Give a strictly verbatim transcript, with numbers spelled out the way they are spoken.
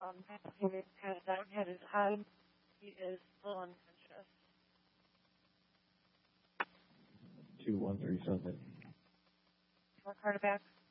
Um, he has not had his head. He is still unconscious. Two one three seven. More cardiac.